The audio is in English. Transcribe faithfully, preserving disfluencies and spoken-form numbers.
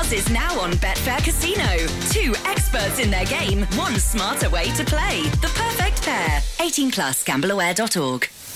Plus is now on Betfair Casino. Two experts in their game, one smarter way to play. The perfect pair. eighteen plus, gamble aware dot org.